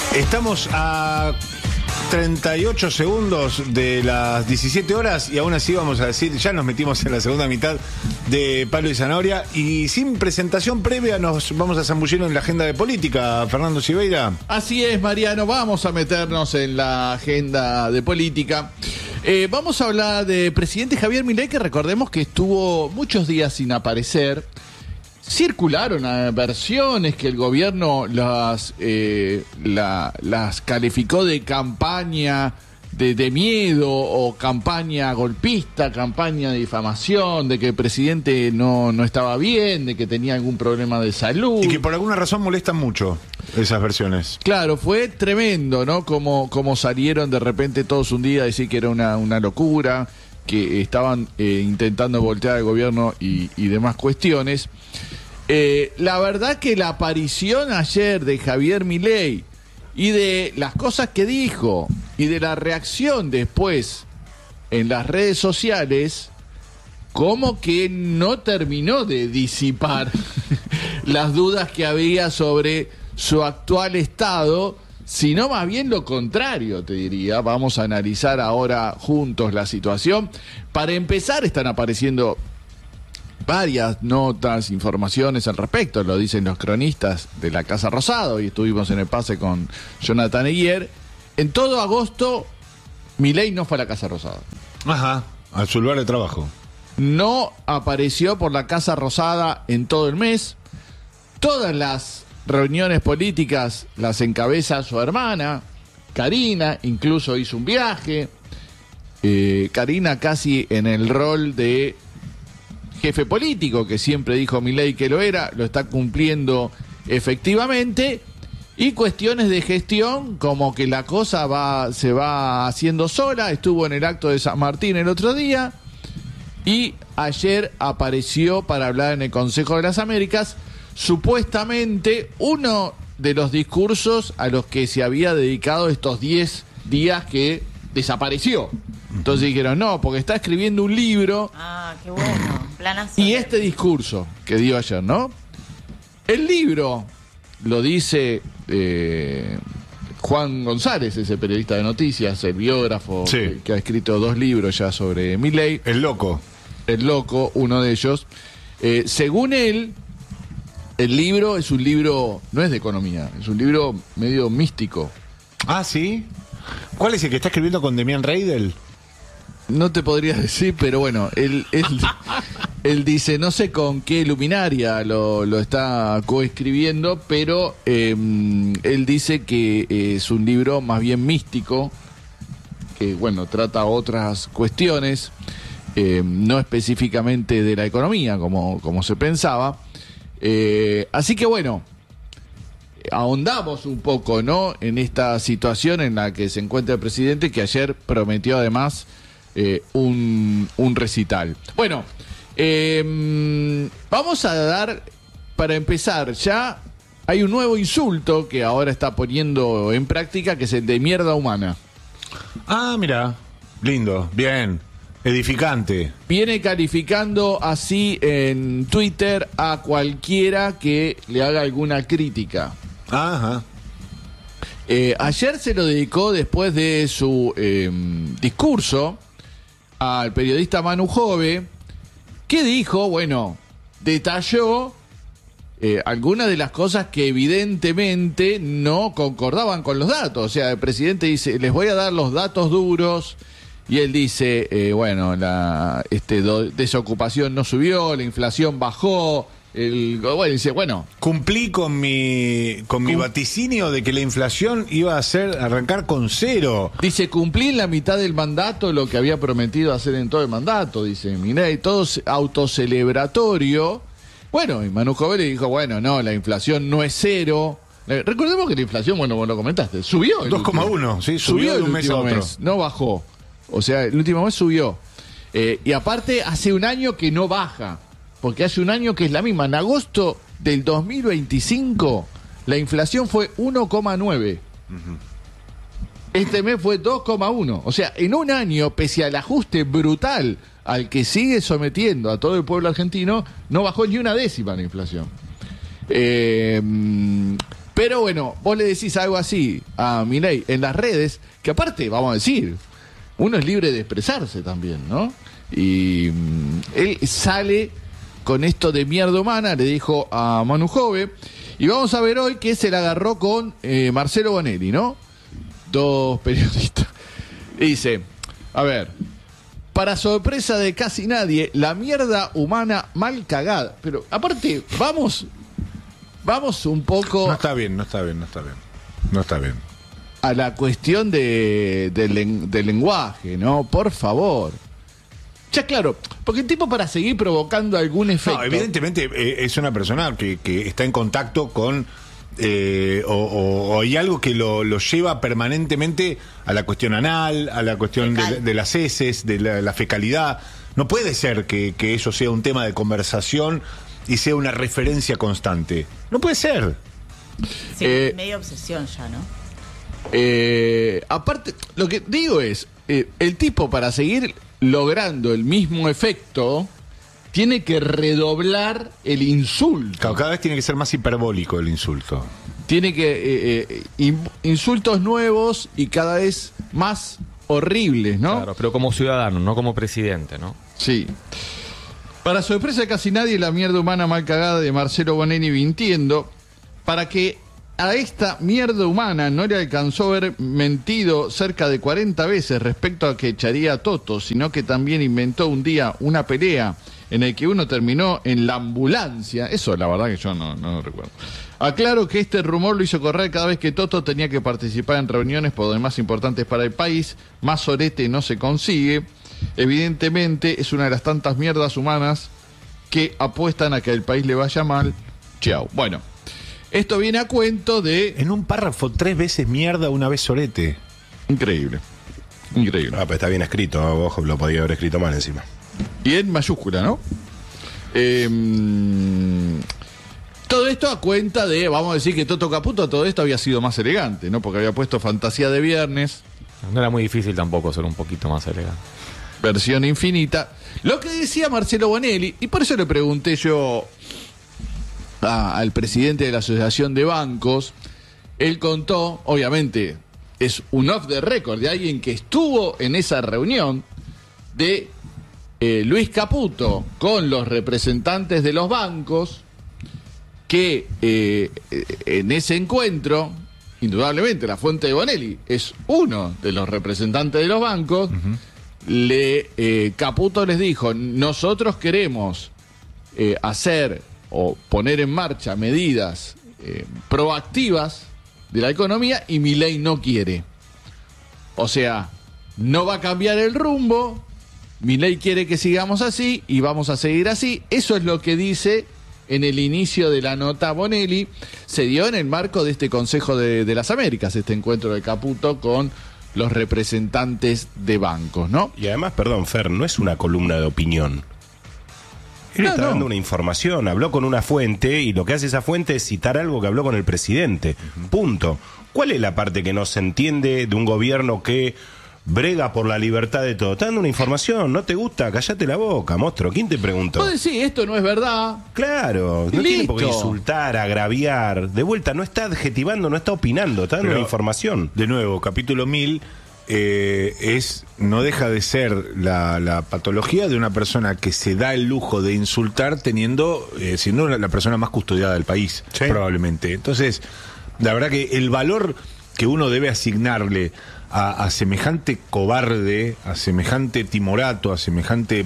Estamos a 38 segundos de las 17 horas y aún así vamos a decir, ya nos metimos en la segunda mitad de Palo y Zanahoria y sin presentación previa nos vamos a zambullir en la agenda de política, Fernando Silveira. Así es, Mariano, vamos a meternos en la agenda de política. Vamos a hablar de presidente Javier Milei, que recordemos que estuvo muchos días sin aparecer. Circularon versiones que el gobierno las calificó de campaña de miedo o campaña golpista, campaña de difamación, de que el presidente no estaba bien, de que tenía algún problema de salud. Y que por alguna razón molestan mucho esas versiones. Claro, fue tremendo, ¿no? Como salieron de repente todos un día a decir que era una locura, que estaban intentando voltear al gobierno y demás cuestiones. La verdad que la aparición ayer de Javier Milei y de las cosas que dijo y de la reacción después en las redes sociales, como que no terminó de disipar las dudas que había sobre su actual estado, sino más bien lo contrario, te diría. Vamos a analizar ahora juntos la situación. Para empezar, están apareciendo varias notas, informaciones al respecto, lo dicen los cronistas de la Casa Rosada, hoy estuvimos en el pase con Jonathan Eguier. En todo agosto, Milei no fue a la Casa Rosada. Ajá, a su lugar de trabajo. No apareció por la Casa Rosada en todo el mes. Todas las reuniones políticas las encabeza su hermana, Karina, incluso hizo un viaje. Karina casi en el rol de jefe político, que siempre dijo Milei que lo era, lo está cumpliendo efectivamente, y cuestiones de gestión, como que la cosa se va haciendo sola. Estuvo en el acto de San Martín el otro día, y ayer apareció para hablar en el Consejo de las Américas, supuestamente uno de los discursos a los que se había dedicado estos 10 días que desapareció. Entonces dijeron, no, porque está escribiendo un libro. Ah, qué bueno. Planazo. Y este discurso que dio ayer, ¿no? El libro, lo dice Juan González, ese periodista de noticias, el biógrafo, sí, que ha escrito 2 libros ya sobre Milei. El Loco, uno de ellos. Según él, el libro es un libro, no es de economía, es un libro medio místico. Ah, ¿sí? ¿Cuál es el que está escribiendo con Demian Reidel? No te podría decir, pero bueno, él dice, no sé con qué luminaria lo está coescribiendo, pero él dice que es un libro más bien místico, que bueno, trata otras cuestiones, no específicamente de la economía, como se pensaba. Así que bueno, ahondamos un poco, ¿no?, en esta situación en la que se encuentra el presidente, que ayer prometió además un recital. Bueno, vamos a dar, para empezar, ya hay un nuevo insulto que ahora está poniendo en práctica, que es el de mierda humana. Ah, mira, lindo, bien, edificante. Viene calificando así en Twitter a cualquiera que le haga alguna crítica. Ajá. Ayer se lo dedicó, después de su discurso, al periodista Manu Jove, que dijo, bueno, detalló algunas de las cosas que evidentemente no concordaban con los datos. O sea, el presidente dice, les voy a dar los datos duros, y él dice, bueno, la desocupación no subió, la inflación bajó. Dice, bueno, cumplí con mi vaticinio de que la inflación iba a arrancar con 0. Dice, cumplí en la mitad del mandato lo que había prometido hacer en todo el mandato, dice Milei, todo autocelebratorio. Bueno, y Manu Jove le dijo, bueno, no, la inflación no es 0. Recordemos que la inflación, bueno, vos lo comentaste, subió. 2,1, sí, subió de un mes a otro. Mes, no bajó. O sea, el último mes subió. Y aparte, hace un año que no baja. Porque hace un año que es la misma. En agosto del 2025, la inflación fue 1,9. Uh-huh. Este mes fue 2,1. O sea, en un año, pese al ajuste brutal al que sigue sometiendo a todo el pueblo argentino, no bajó ni una décima la inflación. Pero bueno, vos le decís algo así a Milei en las redes, que aparte, vamos a decir, uno es libre de expresarse también, ¿no? Y él sale con esto de mierda humana, le dijo a Manu Jove, y vamos a ver hoy que se la agarró con Marcelo Bonelli, ¿no? Dos periodistas. Dice, a ver, para sorpresa de casi nadie, la mierda humana mal cagada. Pero aparte, vamos un poco... No está bien. A la cuestión del lenguaje, ¿no? Por favor. Ya claro, porque el tipo para seguir provocando algún efecto... No, evidentemente es una persona que está en contacto con... o hay algo que lo lleva permanentemente a la cuestión anal, a la cuestión de las heces, de la fecalidad. No puede ser que eso sea un tema de conversación y sea una referencia constante. No puede ser. Sí, medio obsesión ya, ¿no? Aparte, lo que digo es, el tipo para seguir logrando el mismo efecto tiene que redoblar el insulto. Cada vez tiene que ser más hiperbólico el insulto. Tiene que insultos nuevos y cada vez más horribles, ¿no? Claro, pero como ciudadano, no como presidente, ¿no? Sí. Para sorpresa de casi nadie, la mierda humana mal cagada de Marcelo Bonelli mintiendo, para que a esta mierda humana no le alcanzó haber mentido cerca de 40 veces respecto a que echaría a Toto, sino que también inventó un día una pelea en el que uno terminó en la ambulancia. Eso la verdad que yo no recuerdo. Aclaro que este rumor lo hizo correr cada vez que Toto tenía que participar en reuniones por lo demás importantes para el país. Más sorete no se consigue. Evidentemente es una de las tantas mierdas humanas que apuestan a que al país le vaya mal. Chao. Bueno, esto viene a cuento de... En un párrafo 3 veces mierda, una vez sorete. Increíble. Pero está bien escrito, ojo, lo podía haber escrito mal encima. Y en mayúscula, ¿no? Todo esto a cuenta de, vamos a decir que Toto Caputo todo esto había sido más elegante, ¿no? Porque había puesto Fantasía de Viernes. No era muy difícil tampoco ser un poquito más elegante. Versión infinita. Lo que decía Marcelo Bonelli, y por eso le pregunté yo al presidente de la Asociación de Bancos, él contó, obviamente, es un off the record de alguien que estuvo en esa reunión de Luis Caputo con los representantes de los bancos, que en ese encuentro, indudablemente la fuente de Bonelli es uno de los representantes de los bancos. Caputo les dijo, nosotros queremos hacer o poner en marcha medidas proactivas de la economía y Milei no quiere. O sea, no va a cambiar el rumbo, Milei quiere que sigamos así y vamos a seguir así. Eso es lo que dice en el inicio de la nota Bonelli. Se dio en el marco de este Consejo de las Américas, este encuentro de Caputo con los representantes de bancos, ¿no? Y además, perdón, Fer, no es una columna de opinión. Él está dando una información, habló con una fuente y lo que hace esa fuente es citar algo que habló con el presidente. Punto. ¿Cuál es la parte que no se entiende de un gobierno que brega por la libertad de todo? Está dando una información, ¿no te gusta? Cállate la boca, monstruo. ¿Quién te preguntó? Vos decís, esto no es verdad. Claro, no tiene por qué insultar, agraviar. De vuelta, no está adjetivando, no está opinando, está dando una información. De nuevo, capítulo 1000 no deja de ser la patología de una persona que se da el lujo de insultar siendo la persona más custodiada del país, sí, probablemente. Entonces, la verdad que el valor que uno debe asignarle a semejante cobarde, a semejante timorato, a semejante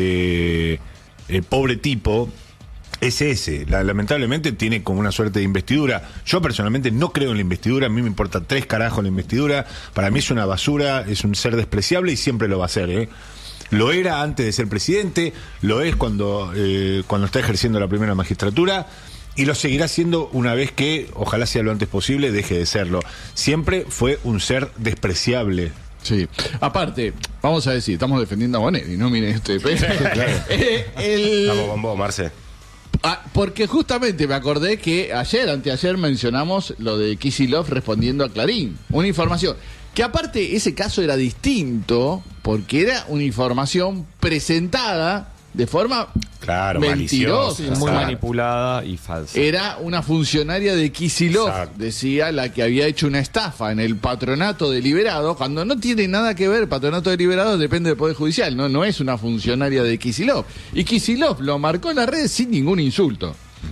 pobre tipo, es ese. Lamentablemente tiene como una suerte de investidura. Yo personalmente no creo en la investidura, a mí me importa 3 carajos la investidura. Para mí es una basura, es un ser despreciable y siempre lo va a ser, ¿eh? Lo era antes de ser presidente, lo es cuando está ejerciendo la primera magistratura, y lo seguirá siendo una vez que, ojalá sea lo antes posible, deje de serlo. Siempre fue un ser despreciable. Sí. Aparte, vamos a decir, estamos defendiendo a Bonelli, ¿no? Miren este. Claro. Estamos con vos, Marce. Porque justamente me acordé que anteayer mencionamos lo de Kicillof respondiendo a Clarín. Una información que aparte ese caso era distinto porque era una información presentada de forma mentirosa. maliciosa, Muy claro. manipulada y falsa. Era una funcionaria de Kicillof, Exacto. decía, la que había hecho una estafa en el patronato deliberado, cuando no tiene nada que ver, el patronato deliberado depende del Poder Judicial, no es una funcionaria de Kicillof. Y Kicillof lo marcó en las redes sin ningún insulto.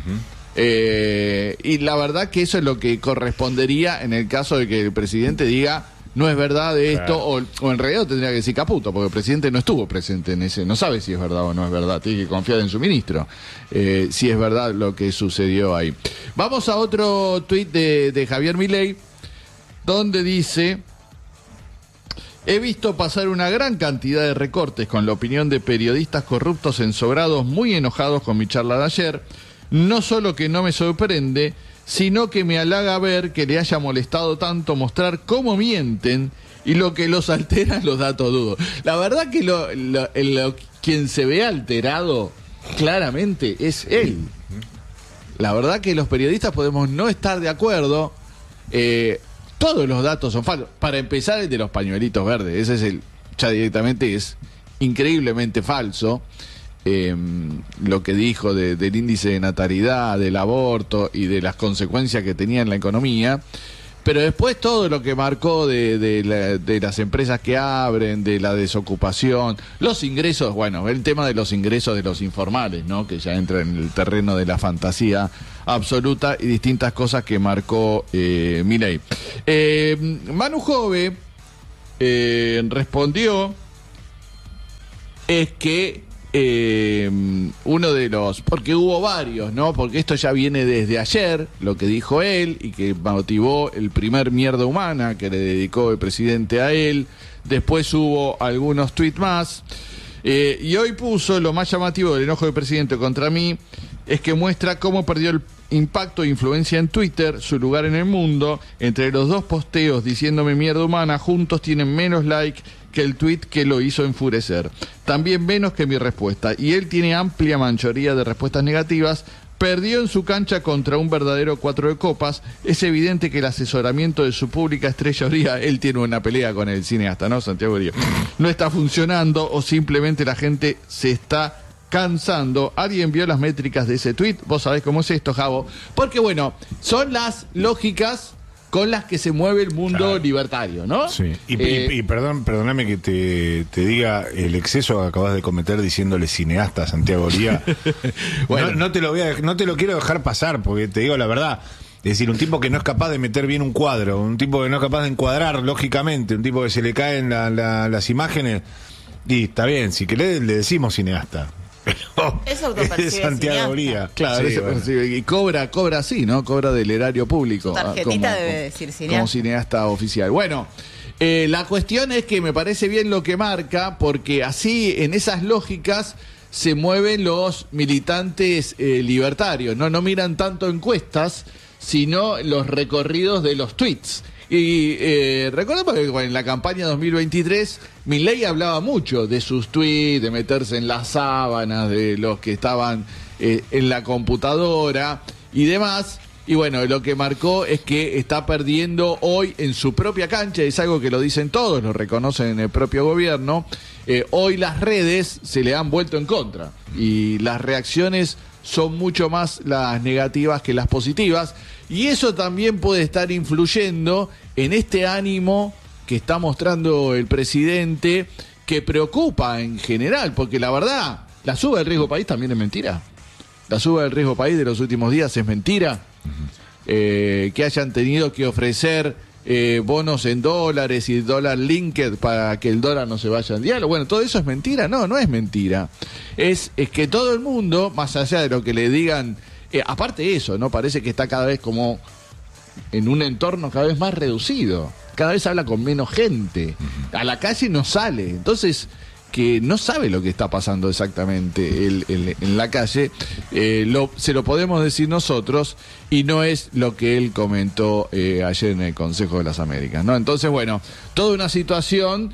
Y la verdad que eso es lo que correspondería en el caso de que el presidente diga no es verdad de esto, Claro. o en realidad tendría que decir Caputo, porque el presidente no estuvo presente en ese, no sabe si es verdad o no es verdad, tiene que confiar en su ministro, si es verdad lo que sucedió ahí. Vamos a otro tuit de Javier Milei, donde dice: he visto pasar una gran cantidad de recortes con la opinión de periodistas corruptos ensobrados muy enojados con mi charla de ayer. No solo que no me sorprende, sino que me halaga ver que le haya molestado tanto mostrar cómo mienten y lo que los altera los datos dudos. La verdad que quien se ve alterado claramente es él. La verdad que los periodistas podemos no estar de acuerdo. Todos los datos son falsos. Para empezar, el de los pañuelitos verdes. Ese ya directamente es increíblemente falso. Lo que dijo del índice de natalidad, del aborto y de las consecuencias que tenía en la economía. Pero después todo lo que marcó de las empresas que abren, de la desocupación, los ingresos, bueno, el tema de los ingresos de los informales, ¿no? Que ya entra en el terreno de la fantasía absoluta, y distintas cosas que marcó Milei. Manu Jove respondió es que uno de los, porque hubo varios, ¿no? Porque esto ya viene desde ayer, lo que dijo él, y que motivó el primer mierda humana que le dedicó el presidente a él. Después hubo algunos tweets más, y hoy puso: lo más llamativo del enojo del presidente contra mí es que muestra cómo perdió el impacto e influencia en Twitter, su lugar en el mundo. Entre los dos posteos diciéndome mierda humana, juntos tienen menos like que el tweet que lo hizo enfurecer. También menos que mi respuesta. Y él tiene amplia mayoría de respuestas negativas. Perdió en su cancha contra un verdadero 4 de copas. Es evidente que el asesoramiento de su pública estrella, él tiene una pelea con el cineasta, ¿no? Santiago Díaz. No está funcionando, o simplemente la gente se está cansando. ¿Alguien vio las métricas de ese tweet? Vos sabés cómo es esto, Javo. Porque bueno, son las lógicas con las que se mueve el mundo libertario, ¿no? Sí. Y perdóname que te diga el exceso que acabas de cometer diciéndole cineasta a Santiago Díaz. Bueno. No te lo quiero dejar pasar, porque te digo la verdad. Es decir, un tipo que no es capaz de meter bien un cuadro, un tipo que no es capaz de encuadrar lógicamente, un tipo que se le caen las imágenes. Y está bien, si querés le decimos cineasta. Pero Es autopercibe es Santiago cineasta. Díaz. Claro, Sí, bueno. y cobra así, ¿no? Cobra del erario público. Su tarjetita debe decir cineasta. Como cineasta oficial. Bueno, la cuestión es que me parece bien lo que marca, porque así, en esas lógicas, se mueven los militantes libertarios, ¿no? No miran tanto encuestas, sino los recorridos de los tweets. Y recordemos que en la campaña 2023 Milei hablaba mucho de sus tweets, de meterse en las sábanas, de los que estaban en la computadora y demás. Y bueno, lo que marcó es que está perdiendo hoy en su propia cancha. Es algo que lo dicen todos, lo reconocen en el propio gobierno. Hoy las redes se le han vuelto en contra y las reacciones son mucho más las negativas que las positivas, y eso también puede estar influyendo en este ánimo que está mostrando el presidente, que preocupa en general, porque la verdad, la suba del riesgo país también es mentira. La suba del riesgo país de los últimos días es mentira. Que hayan tenido que ofrecer bonos en dólares y dólar linked para que el dólar no se vaya al diablo. Bueno, todo eso es mentira. No es mentira. Es que todo el mundo, más allá de lo que le digan, aparte de eso, ¿no? Parece que está cada vez como en un entorno cada vez más reducido. Cada vez habla con menos gente. A la calle no sale. Entonces, que no sabe lo que está pasando exactamente en la calle, se lo podemos decir nosotros, y no es lo que él comentó ayer en el Consejo de las Américas, ¿no? Entonces, bueno, toda una situación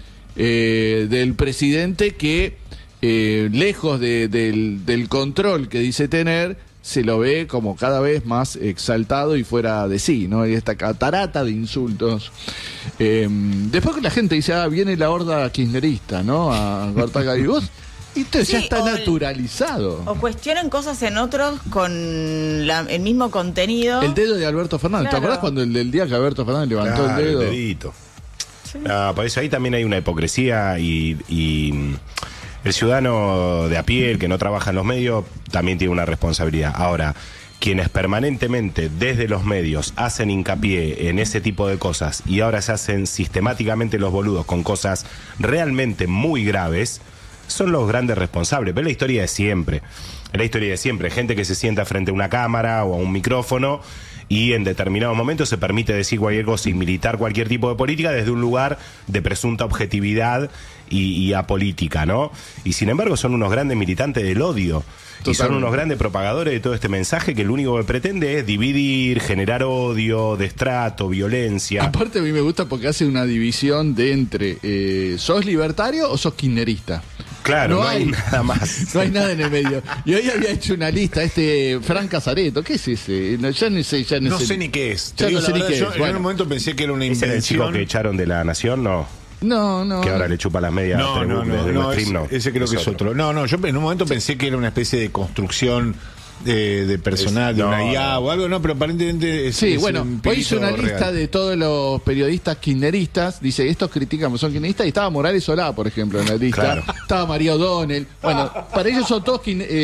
del presidente que, lejos del control que dice tener, se lo ve como cada vez más exaltado y fuera de sí, ¿no? Y esta catarata de insultos. Después que la gente dice, viene la horda kirchnerista, ¿no? A cortar. Y vos Y entonces ya Sí, está o naturalizado. O cuestionan cosas en otros con el mismo contenido. El dedo de Alberto Fernández. ¿Te Claro. acordás cuando el día que Alberto Fernández levantó Claro, el dedo? dedito. Por eso ahí también hay una hipocresía y el ciudadano de a pie, el que no trabaja en los medios, también tiene una responsabilidad. Ahora, quienes permanentemente desde los medios hacen hincapié en ese tipo de cosas y ahora se hacen sistemáticamente los boludos con cosas realmente muy graves, son los grandes responsables. Pero es la historia de siempre. Es la historia de siempre. Gente que se sienta frente a una cámara o a un micrófono y en determinados momentos se permite decir cualquier cosa y militar cualquier tipo de política desde un lugar de presunta objetividad y apolítica, ¿no? Y sin embargo son unos grandes militantes del odio. Y son unos grandes propagadores de todo este mensaje que lo único que pretende es dividir, generar odio, destrato, violencia. Aparte a mí me gusta porque hace una división de entre ¿sos libertario o sos kirchnerista? Claro, no hay nada más. No hay nada en el medio. Y hoy había hecho una lista, Frank Casareto, ¿qué es ese? No, ya no sé, No sé ni qué es. Ya Te digo no sé la ni verdad, qué yo es. en Bueno. un momento pensé que era una ¿Ese era el chico invención. que echaron de La Nación? No. No. Que ahora le chupa las medias No, a no, Trebuch desde no, un stream, no. ese creo que es otro. No, yo en un momento pensé que era una especie de construcción de personal, de No, una IA no. o algo, no, pero aparentemente es. Sí, es bueno, un hoy hizo una pibito lista real. de todos los periodistas kirchneristas. Dice, estos critican, son kirchneristas. Y estaba Morales Solá, por ejemplo, en la lista. Claro. Estaba María O'Donnell. Bueno, para ellos son todos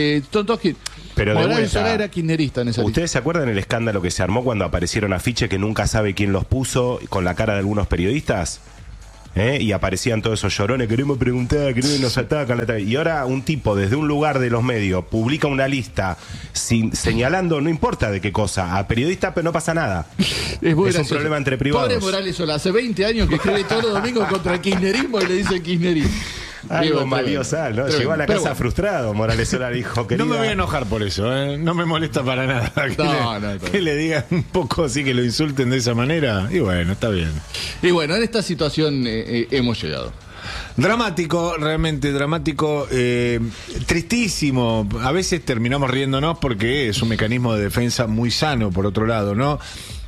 Pero de Morales vuelta, Solá era kirchnerista en esa lista. ¿Ustedes se acuerdan el escándalo que se armó cuando aparecieron afiches que nunca sabe quién los puso con la cara de algunos periodistas? Y aparecían todos esos llorones, queremos preguntar, queremos nos atacan. Y ahora un tipo desde un lugar de los medios publica una lista señalando, no importa de qué cosa, a periodistas, pero no pasa nada. muy Es un gracioso. problema entre privados. Pobre Morales Solá, hace 20 años que escribe todos los domingos contra el kirchnerismo y le dice kirchnerismo. Algo maliosal, ¿no? Tremendo. Llegó a la Pero casa bueno. frustrado, Morales Solá dijo, No querida. me voy a enojar por eso, no me molesta para nada. Que, No, que le digan un poco así, que lo insulten de esa manera. Y bueno, está bien. Y bueno, en esta situación hemos llegado. Dramático, realmente dramático, tristísimo. A veces terminamos riéndonos porque es un mecanismo de defensa muy sano, por otro lado, ¿no?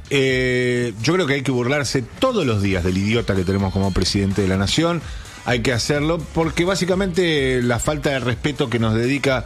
Yo creo que hay que burlarse todos los días del idiota que tenemos como presidente de la nación. Hay que hacerlo porque básicamente la falta de respeto que nos dedica,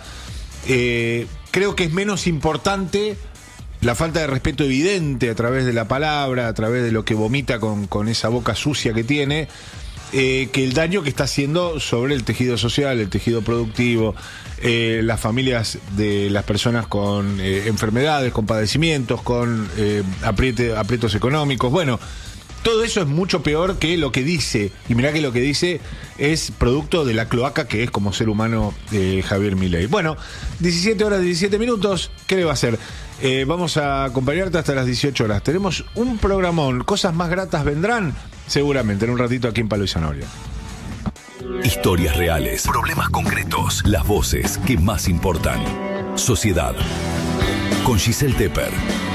creo que es menos importante la falta de respeto evidente a través de la palabra, a través de lo que vomita con esa boca sucia que tiene, que el daño que está haciendo sobre el tejido social, el tejido productivo, las familias de las personas con enfermedades, con padecimientos, con aprietos económicos. Bueno, todo eso es mucho peor que lo que dice, y mirá que lo que dice es producto de la cloaca que es como ser humano Javier Milei. Bueno, 17 horas 17 minutos, ¿qué le va a hacer? Vamos a acompañarte hasta las 18 horas. Tenemos un programón, cosas más gratas vendrán, seguramente, en un ratito aquí en Palo y Zanahoria. Historias reales, problemas concretos, las voces que más importan. Sociedad. Con Giselle Tepper.